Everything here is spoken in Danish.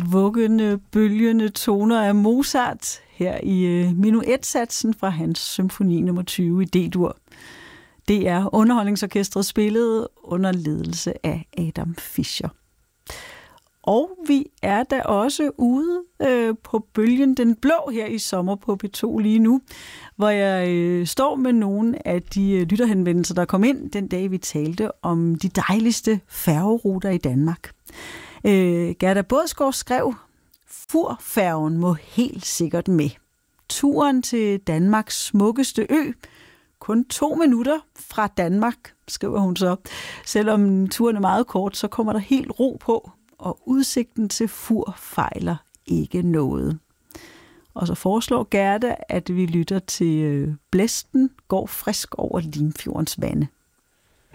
vuggende, bølgende toner af Mozart her i minuetsatsen fra hans symfoni nummer 20 i D-dur. Det er Underholdningsorkestret spillet under ledelse af Adam Fischer. Og vi er da også ude på bølgen den blå her i sommer på P2 lige nu, hvor jeg står med nogle af de lytterhenvendelser, der kom ind den dag, vi talte om de dejligste færgeruter i Danmark. Gerda Bådsgaard skrev, Furfærgen må helt sikkert med. Turen til Danmarks smukkeste ø, kun 2 minutter fra Danmark, skriver hun så. Selvom turen er meget kort, så kommer der helt ro på, og udsigten til Fur fejler ikke noget. Og så foreslår Gerda, at vi lytter til Blæsten går frisk over Limfjordens vande.